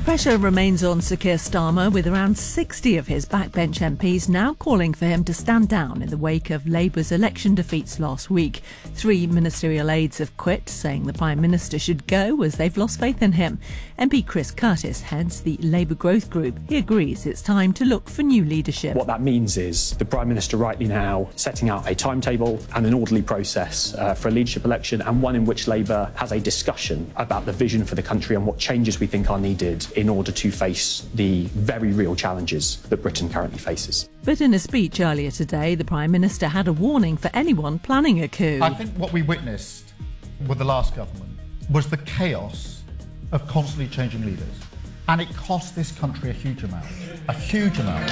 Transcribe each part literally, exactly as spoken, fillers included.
Pressure remains on Sir Keir Starmer, with around sixty of his backbench M Ps now calling for him to stand down in the wake of Labour's election defeats last week. Three ministerial aides have quit, saying the Prime Minister should go as they've lost faith in him. M P Chris Curtis heads the Labour Growth Group. He agrees it's time to look for new leadership. What that means is the Prime Minister rightly now setting out a timetable and an orderly process uh, for a leadership election, and one in which Labour has a discussion about the vision for the country and what changes we think are needed in order to face the very real challenges that Britain currently faces. But in a speech earlier today, the Prime Minister had a warning for anyone planning a coup. I think what we witnessed with the last government was the chaos of constantly changing leaders. And it cost this country a huge amount. A huge amount.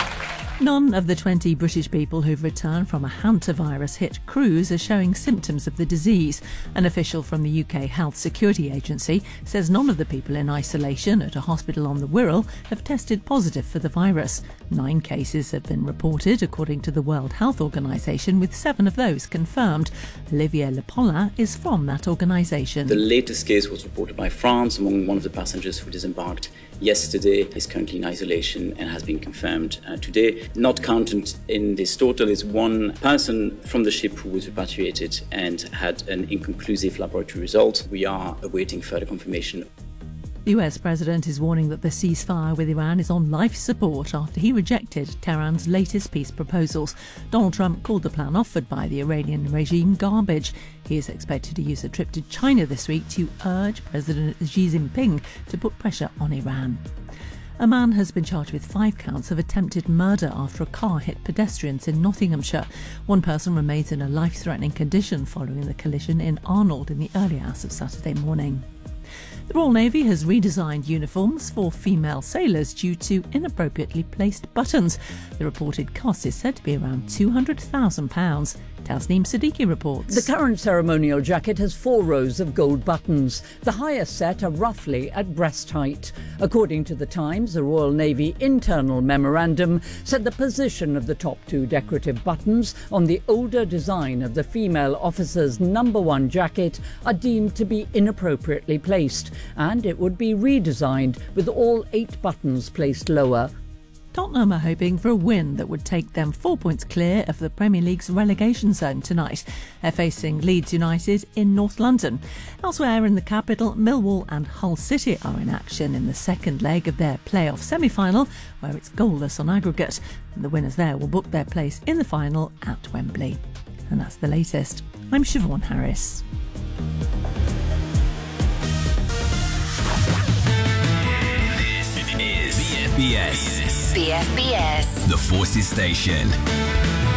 None of the twenty British people who've returned from a hantavirus-hit cruise are showing symptoms of the disease. An official from the U K Health Security Agency says none of the people in isolation at a hospital on the Wirral have tested positive for the virus. Nine cases have been reported, according to the World Health Organization, with seven of those confirmed. Olivier Lepaulin is from that organisation. The latest case was reported by France among one of the passengers who disembarked yesterday. Is currently in isolation and has been confirmed uh, today. Not counted in this total is one person from the ship who was repatriated and had an inconclusive laboratory result. We are awaiting further confirmation. The U S president is warning that the ceasefire with Iran is on life support after he rejected Tehran's latest peace proposals. Donald Trump called the plan offered by the Iranian regime garbage. He is expected to use a trip to China this week to urge President Xi Jinping to put pressure on Iran. A man has been charged with five counts of attempted murder after a car hit pedestrians in Nottinghamshire. One person remains in a life-threatening condition following the collision in Arnold in the early hours of Saturday morning. The Royal Navy has redesigned uniforms for female sailors due to inappropriately placed buttons. The reported cost is said to be around two hundred thousand pounds. Tasneem Siddiqui reports. The current ceremonial jacket has four rows of gold buttons. The highest set are roughly at breast height. According to The Times, the Royal Navy internal memorandum said the position of the top two decorative buttons on the older design of the female officer's number one jacket are deemed to be inappropriately placed, and it would be redesigned with all eight buttons placed lower. Tottenham are hoping for a win that would take them four points clear of the Premier League's relegation zone tonight. They're facing Leeds United in North London. Elsewhere in the capital, Millwall and Hull City are in action in the second leg of their playoff semi-final, where it's goalless on aggregate. And the winners there will book their place in the final at Wembley. And that's the latest. I'm Siobhan Harris. This is B F B S. B F B S. The Forces Station.